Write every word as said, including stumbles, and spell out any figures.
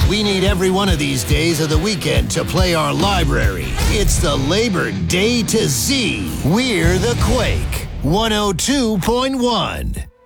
We need every one of these days of the weekend to play our library. It's the Labor Day to Z. We're the Quake. one oh two point one.